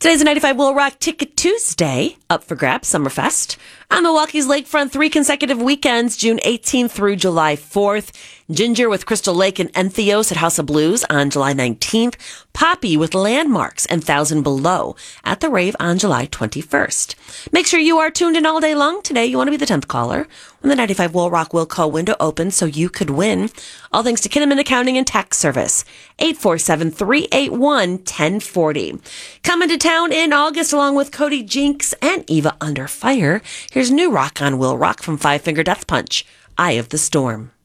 Today's a 95 Will Rock Ticket Tuesday, up for grabs, Summerfest. On Milwaukee's lakefront, 3 consecutive weekends, June 18th through July 4th. Ginger with Crystal Lake and Entheos at House of Blues on July 19th. Poppy with Landmarks and Thousand Below at the Rave on July 21st. Make sure you are tuned in all day long. Today, you want to be the 10th caller when the 95 Will Rock Will Call window opens so you could win. All thanks to Kinnaman Accounting and Tax Service. 847-381-1040. Coming to town in August along with Cody Jinks and Eva Under Fire. Here's new rock on Will Rock from Five Finger Death Punch, Eye of the Storm.